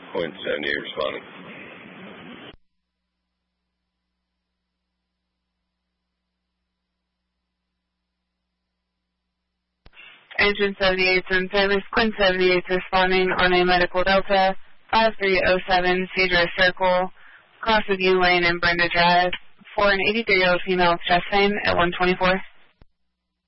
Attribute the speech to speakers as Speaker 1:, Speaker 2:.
Speaker 1: Point 78 responding.
Speaker 2: Engine 78's in service. Quinn 78's responding on a medical Delta 5307 Cedar Circle, cross of U Lane and Brenda Drive for an 83-year-old female with chest pain at 124.